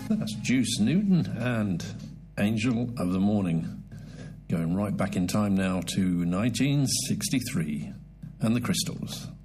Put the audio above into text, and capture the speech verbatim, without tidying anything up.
That's Juice Newton and Angel of the Morning. Going right back in time now to nineteen sixty-three and the Crystals.